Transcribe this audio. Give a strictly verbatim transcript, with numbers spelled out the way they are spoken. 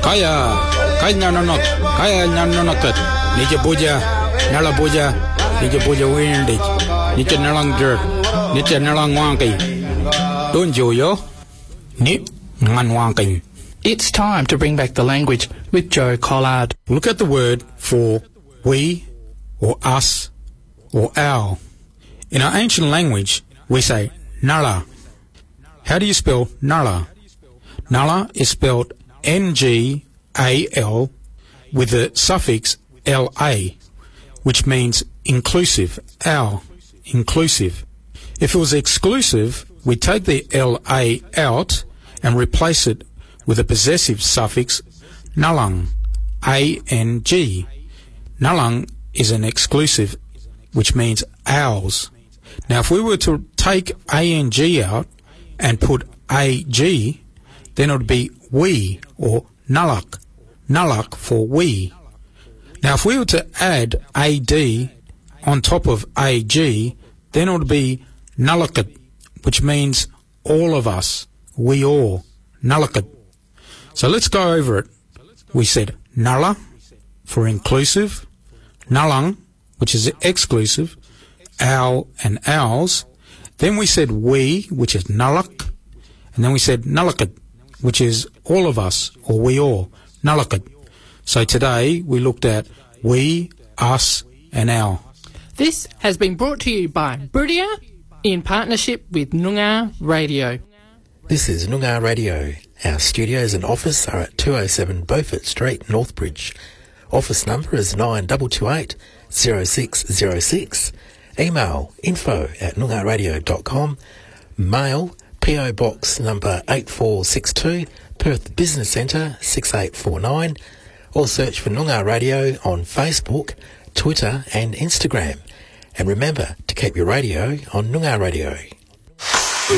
Kaya, kaya nanonot, kaya nanonotat. Nije buja, nala buja, nije buja windig. Nije nalang dirt, nije nalang wangi. Don't you yo? Ni ngan wangi. It's time to bring back the language with Joe Collard. Look at the word for we, or us, or our. In our ancient language, we say nala. How do you spell nala? Nala is spelled N G A L with the suffix L A, which means inclusive, our, inclusive. If it was exclusive, we take the L A out and replace it with a possessive suffix nalang, A N G. Nalang is an exclusive, which means ours. Now, if we were to take A N G out and put A G, then it would be we, or nalak, nalak for we. Now, if we were to add A D on top of A G, then it would be nalakat, which means all of us, we all, nalakat. So let's go over it. We said nala for inclusive, nalang, which is exclusive, our and ours. Then we said we, which is nalak, and then we said nalakat, which is all of us, or we all, nalakat. So today we looked at we, us, and our. This has been brought to you by Brudia in partnership with Noongar Radio. This is Noongar Radio. Our studios and office are at two oh seven Beaufort Street, Northbridge. Office number is nine two two eight, oh six oh six. Email info at noongar radio dot com. Mail P O Box number eight four six two, Perth Business Centre six eight four nine. Or search for Noongar Radio on Facebook, Twitter and Instagram. And remember to keep your radio on Noongar Radio.